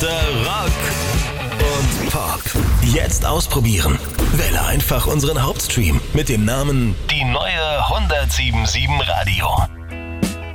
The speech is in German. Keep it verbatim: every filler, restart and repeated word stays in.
Beste Rock und Pop. Jetzt ausprobieren. Wähle einfach unseren Hauptstream mit dem Namen Die neue hundertsieben Komma sieben Radio.